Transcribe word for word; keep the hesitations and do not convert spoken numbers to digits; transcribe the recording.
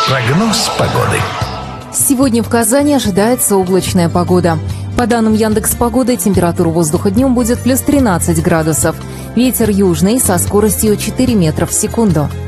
Прогноз погоды. Сегодня в Казани ожидается облачная погода. По данным Яндекс.Погоды, температура воздуха днем будет плюс тринадцать градусов. Ветер южный со скоростью четыре метра в секунду.